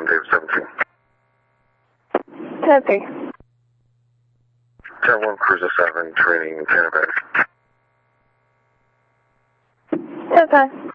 from David 17. 10-3. 10-1, Cruiser 7, training Canada. 10-5.